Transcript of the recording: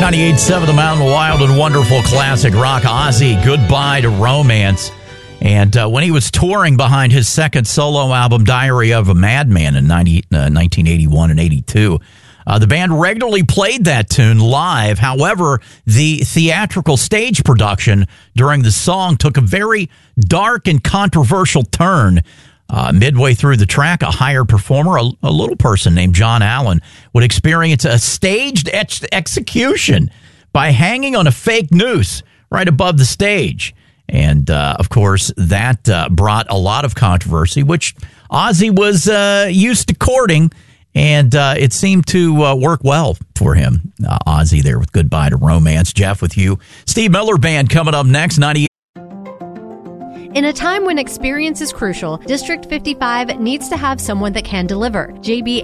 98.7 The Mountain, wild and wonderful classic rock. Ozzy, Goodbye to Romance. And when he was touring behind his second solo album, Diary of a Madman, in 1981 and 82, the band regularly played that tune live. However, the theatrical stage production during the song took a very dark and controversial turn. Midway through the track, a hired performer, a little person named John Allen, would experience a staged execution by hanging on a fake noose right above the stage. And, of course, that brought a lot of controversy, which Ozzy was used to courting, and it seemed to work well for him. Ozzy there with Goodbye to Romance. Jeff with you. Steve Miller Band coming up next, 98. In a time when experience is crucial, District 55 needs to have someone that can deliver. JB